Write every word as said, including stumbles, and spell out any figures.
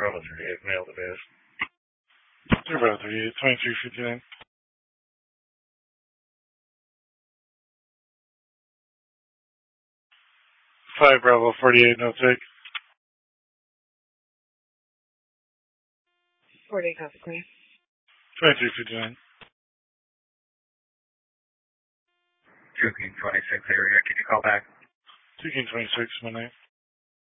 Bravo thirty-eight, mail to base. Bravo thirty-eight, twenty-three fifty-nine. five Bravo forty-eight, no take. forty-eight, copy, clear. twenty-three fifty-nine. two King twenty-six area, can you call back? two King twenty-six, one night.